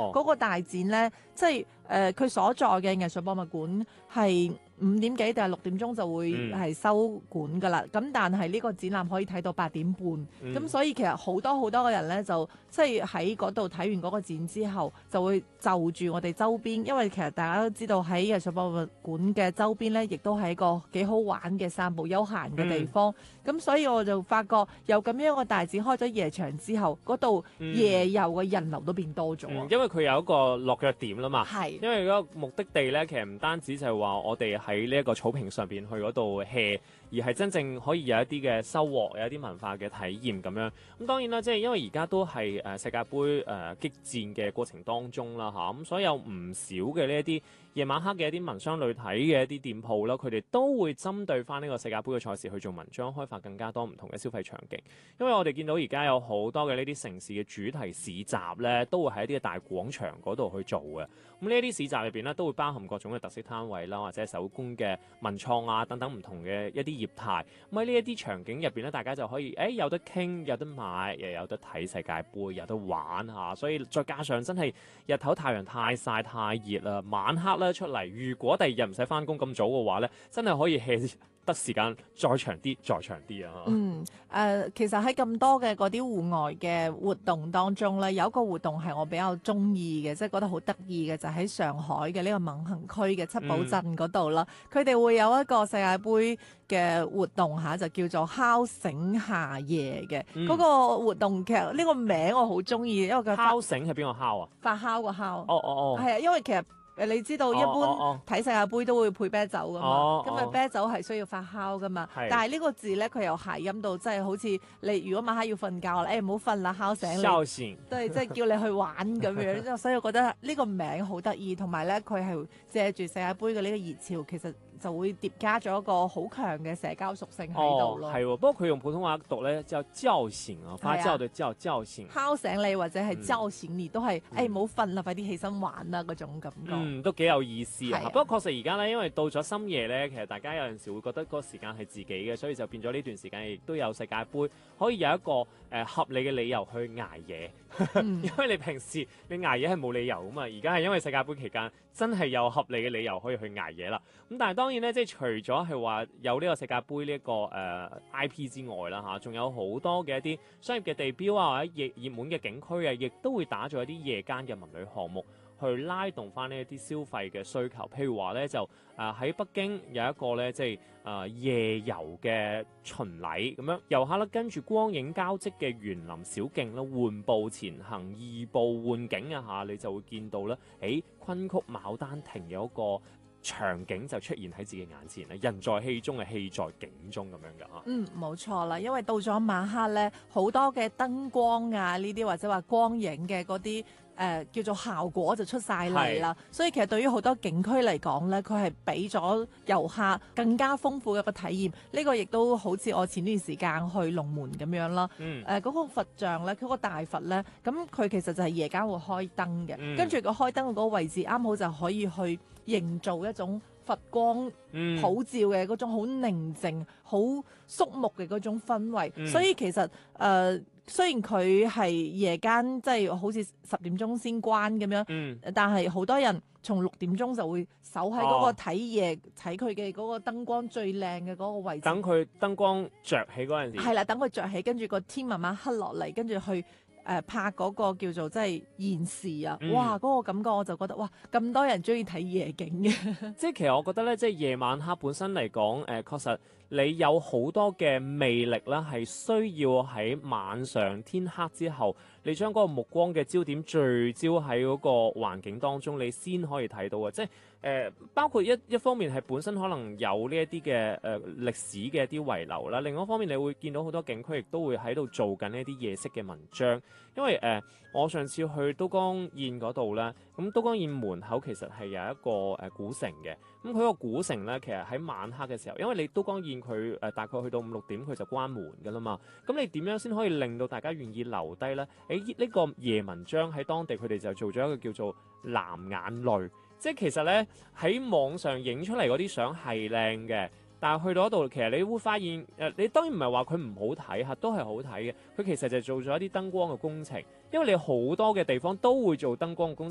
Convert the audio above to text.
嗰個大展咧，即係佢所在嘅藝術博物館係5點幾定係6點鐘就會係收館㗎啦。咁但係呢個展覽可以睇到8點半，咁所以其實好多嘅人咧就即係喺嗰度睇完嗰個展之後，就會就住我哋周邊，因為其實大家都知道喺藝術博物館嘅周邊咧，亦都係一個幾好玩嘅散步休閒嘅地方。咁所以我就發覺有咁樣個大展開咗夜場之後，嗰度夜遊嘅人流都變多咗。 因為佢有一個落腳點啦嘛。 係。 因為嗰個目的地咧，其實唔單止就係話我哋喺呢一個草坪上邊去嗰度 hea，而係真正可以有一啲嘅收穫，有一啲文化嘅體驗咁樣。咁當然啦，即係因為而家都係世界盃激戰嘅過程當中啦嚇，咁所以有唔少嘅呢一啲夜晚黑嘅一啲文商旅體嘅一啲店鋪啦，佢哋都會針對翻呢個世界盃嘅賽事去做文章，開發更加多唔同嘅消費場景。因為我哋見到而家有好多嘅呢啲城市嘅主題市集咧，都會喺一啲大廣場嗰度去做嘅。咁呢一啲市集入邊咧，都會包含各種嘅特色攤位啦，或者手工嘅文創啊等等唔同嘅一啲業態。咁喺呢一啲場景入邊咧，大家就可以有得傾，有得買，又有得睇世界盃，有得玩嚇。所以再加上真係日頭太陽太曬太熱啦，晚黑咧出嚟，如果第二日唔使翻工咁早嘅話咧，真係可以 hea 得時間再長啲啊！ 其實喺咁多嘅嗰啲戶外嘅活動當中咧，有一個活動係我比較中意嘅，即係覺得好得意嘅，就喺上海嘅呢個閔行區嘅七寶鎮嗰度啦。佢哋會有一個世界盃嘅活動嚇，就叫做敲醒夏夜嘅。嗰個活動其實呢個名我好中意，因為佢敲醒係邊個敲啊？ 發酵個敲。 哦。 係啊，因為其實你知道一般睇世界盃都會配啤酒噶嘛，咁啤酒係需要發酵噶嘛。但係呢個字咧，佢又諧音到，即係好似你如果晚黑要瞓覺，唔好瞓啦，敲醒你， 敲醒， 對，即係叫你去玩咁樣。所以我覺得呢個名好得意，同埋咧佢係借住世界盃嘅呢個熱潮，其實就會疊加咗一個好強嘅社交屬性喺度咯。 係喎，不過佢用普通話讀咧就叫醒啊，發酵對叫醒， 敲醒你或者係叫醒你，都係唔好瞓啦，快啲起身玩啦嗰種感覺。 都幾有意思啊！不過確實而家咧，因為到咗深夜咧，其實大家有陣時會覺得嗰個時間係自己嘅，所以就變咗呢段時間亦都有世界盃可以有一個合理嘅理由去捱夜。因為你平時你捱夜係冇理由㗎嘛，而家係因為世界盃期間真係有合理嘅理由可以去捱夜啦。咁但係當然咧，即係除咗係話有呢個世界盃呢一個IP 之外啦嚇，仲有好多嘅一啲商業嘅地標啊，或者熱門嘅景區啊，亦都會打造一啲夜間嘅文旅項目，去拉動翻呢一啲消費嘅需求。譬如話咧，就喺北京有一個咧，即係夜遊嘅巡禮咁樣，遊客咧跟住光影交織嘅園林小徑咧，緩步前行，移步換景啊嚇，你就會見到咧，昆曲牡丹亭有一個場景就出現喺自己眼前啦，人在戲中嘅戲在景中咁樣㗎嚇。 冇錯啦，因為到咗晚黑咧，好多嘅燈光啊呢啲或者話光影嘅嗰啲叫做效果就出晒嚟啦，所以其實對於好多景區嚟講咧，佢係俾咗遊客更加豐富嘅一個體驗。呢個亦都好似我前段時間去龍門咁樣啦。嗰個佛像咧，佢個大佛咧，咁佢其實就係夜間會開燈嘅，跟住個開燈嘅嗰個位置啱好就可以去營造一種佛光普照嘅嗰種好寧靜、好肅穆嘅嗰種氛圍。所以其實雖然佢係夜間即係好似10點鐘先關咁樣，但係好多人從6點鐘就會守喺嗰個睇佢嘅嗰個燈光最靚嘅嗰個位置， 等佢燈光着起嗰陣時， 係啦，等佢着起，跟住個天慢慢黑落嚟，跟住去拍嗰個叫做即係現時啊，哇！嗰個感覺我就覺得哇，咁多人中意睇夜景嘅。 即係其實我覺得咧，即係夜晚黑本身嚟講，確實你有好多嘅魅力啦，係需要喺晚上天黑之後，你將嗰個目光嘅焦點聚焦喺嗰個環境當中，你先可以睇到嘅。即係包括一方面係本身可能有呢一啲嘅歷史嘅一啲遺留啦，另外一方面你會見到好多景區亦都會喺度做緊呢一啲夜色嘅文章。因為我上次去都江堰嗰度咧，咁都江堰門口其實係有一個古城嘅。咁佢個古城咧，其實喺晚黑嘅時候，因為你都江堰佢大概去到5、6點佢就關門㗎啦嘛。咁你點樣先可以令到大家願意留低咧？呢個夜文章喺當地佢哋就做咗一個叫做藍眼淚，即係其實咧喺網上影出嚟嗰啲相係靚嘅。但係去到嗰度，其實你會發現，你當然唔係話佢唔好睇嚇，都係好睇嘅。佢其實就做咗一啲燈光嘅工程，因為你好多嘅地方都會做燈光嘅工程。